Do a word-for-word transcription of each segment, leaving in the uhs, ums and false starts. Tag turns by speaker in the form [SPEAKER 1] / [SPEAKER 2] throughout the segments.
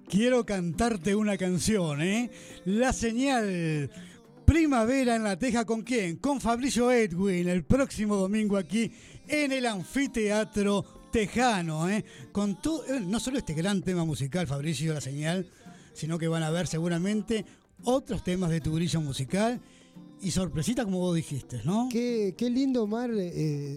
[SPEAKER 1] Quiero cantarte una canción, ¿eh? La Señal. Primavera en la Teja, ¿con quién? Con Fabricio Edwin, el próximo domingo aquí en el Anfiteatro Tejano, ¿eh? Con todo, no solo este gran tema musical, Fabricio, La Señal, sino que van a ver seguramente otros temas de tu brillo musical y sorpresita, como vos dijiste, ¿no?
[SPEAKER 2] Qué, qué lindo, Omar, eh,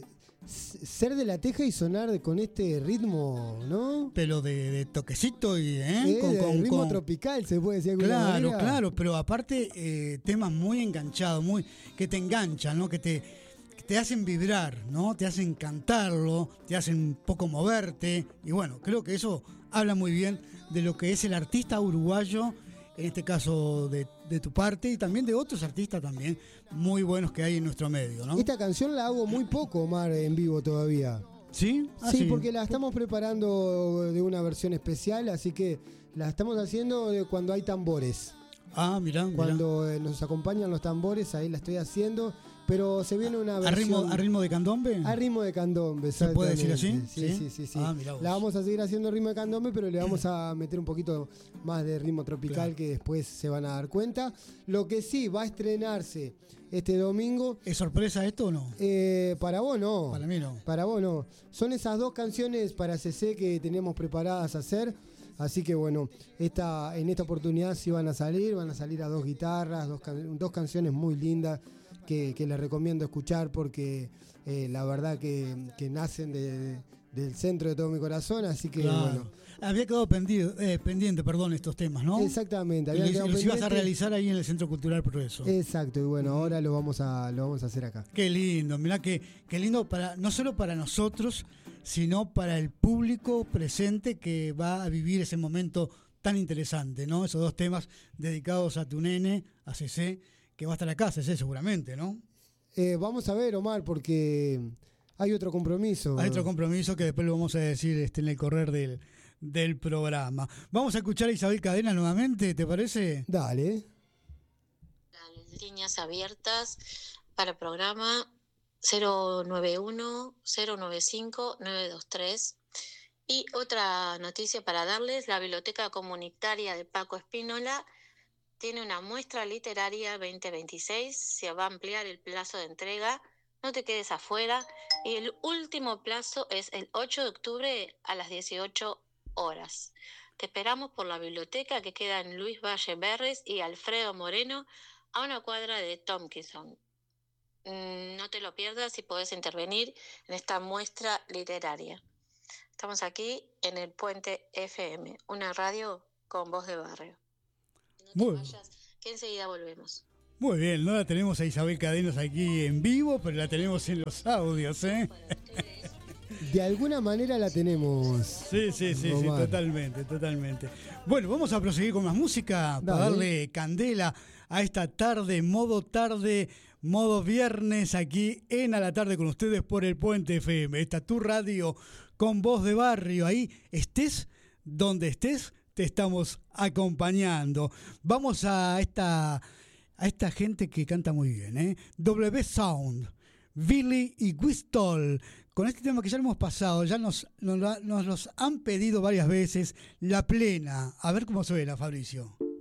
[SPEAKER 2] ser de La Teja y sonar de, con este ritmo, ¿no?
[SPEAKER 1] Pero de, de toquecito y ¿eh?
[SPEAKER 2] Eh,
[SPEAKER 1] con, con,
[SPEAKER 2] ritmo
[SPEAKER 1] con...
[SPEAKER 2] tropical, se puede decir de alguna
[SPEAKER 1] Claro,
[SPEAKER 2] manera.
[SPEAKER 1] claro, pero aparte eh, temas muy enganchados, muy que te enganchan, ¿no? Que te, que te hacen vibrar, ¿no? Te hacen cantarlo, te hacen un poco moverte. Y bueno, creo que eso habla muy bien de lo que es el artista uruguayo, en este caso de, de tu parte, y también de otros artistas también muy buenos que hay en nuestro medio, ¿no?
[SPEAKER 2] Esta canción la hago muy poco, Omar, en vivo todavía.
[SPEAKER 1] ¿Sí? Ah,
[SPEAKER 2] sí,
[SPEAKER 1] sí,
[SPEAKER 2] porque la estamos preparando de una versión especial, así que la estamos haciendo de cuando hay tambores.
[SPEAKER 1] Ah, mirá, mirá.
[SPEAKER 2] Cuando eh, nos acompañan los tambores, ahí la estoy haciendo, pero se viene una
[SPEAKER 1] ¿A
[SPEAKER 2] versión...
[SPEAKER 1] ritmo, a ritmo de candombe?
[SPEAKER 2] A ritmo de candombe,
[SPEAKER 1] ¿Se puede decir
[SPEAKER 2] exactamente.
[SPEAKER 1] así?
[SPEAKER 2] Sí,
[SPEAKER 1] Sí,
[SPEAKER 2] sí, sí. sí.
[SPEAKER 1] Ah, mirá vos.
[SPEAKER 2] La vamos a seguir haciendo ritmo de candombe, pero le vamos a meter un poquito más de ritmo tropical, claro, que después se van a dar cuenta. Lo que sí, va a estrenarse este domingo.
[SPEAKER 1] ¿Es sorpresa esto o no?
[SPEAKER 2] Eh, para vos no.
[SPEAKER 1] Para mí no.
[SPEAKER 2] Para vos no. Son esas dos canciones para C C que tenemos preparadas a hacer. Así que bueno, esta, en esta oportunidad sí van a salir, van a salir a dos guitarras, dos, can- dos canciones muy lindas que, que les recomiendo escuchar porque eh, la verdad que, que nacen de, de, del centro de todo mi corazón, así que
[SPEAKER 1] claro.
[SPEAKER 2] bueno.
[SPEAKER 1] Había quedado pendido, eh, pendiente, perdón, estos temas, ¿no?
[SPEAKER 2] Exactamente.
[SPEAKER 1] Y
[SPEAKER 2] había
[SPEAKER 1] los,
[SPEAKER 2] quedado
[SPEAKER 1] los ibas a
[SPEAKER 2] pendiente.
[SPEAKER 1] realizar ahí en el Centro Cultural Progreso.
[SPEAKER 2] Exacto, y bueno, ahora lo vamos a, lo vamos a hacer acá.
[SPEAKER 1] Qué lindo, mirá que qué lindo para no solo para nosotros, sino para el público presente que va a vivir ese momento tan interesante, ¿no? Esos dos temas dedicados a tu nene, a C C, que va a estar acá, C C seguramente, ¿no?
[SPEAKER 2] Eh, vamos a ver, Omar, porque hay otro compromiso.
[SPEAKER 1] Hay otro compromiso que después lo vamos a decir este, en el correr del, del programa. Vamos a escuchar a Isabel Cadena nuevamente, ¿te parece?
[SPEAKER 2] Dale.
[SPEAKER 3] Las líneas abiertas para el programa cero nueve uno, cero nueve cinco, nueve dos tres. Y otra noticia para darles, la Biblioteca Comunitaria de Paco Espínola tiene una muestra literaria veinte veintiséis, se va a ampliar el plazo de entrega, no te quedes afuera, y el último plazo es el ocho de octubre a las dieciocho horas. Te esperamos por la biblioteca que queda en Luis Valle Berres y Alfredo Moreno, a una cuadra de Tompkinson. No te lo pierdas y podés intervenir en esta muestra literaria. Estamos aquí en el Puente F M, una radio con voz de barrio. No te
[SPEAKER 1] Muy,
[SPEAKER 3] vayas, que enseguida volvemos.
[SPEAKER 1] Muy bien, no la tenemos a Isabel Cadenas aquí en vivo, pero la tenemos en los audios, ¿eh?
[SPEAKER 2] De alguna manera la tenemos.
[SPEAKER 1] Sí, sí, sí, sí,
[SPEAKER 2] Omar.
[SPEAKER 1] totalmente, totalmente. Bueno, vamos a proseguir con más música para
[SPEAKER 2] Dale.
[SPEAKER 1] darle candela a esta tarde, modo tarde, modo viernes, aquí en A la Tarde con ustedes por el Puente F M. Esta tu radio con voz de barrio. Ahí estés donde estés, te estamos acompañando. Vamos a esta, a esta gente que canta muy bien, ¿eh? W Sound, Billy y Wistol. Con este tema que ya lo hemos pasado, ya nos, nos, nos los han pedido varias veces, La Plena. A ver cómo suena, Fabricio.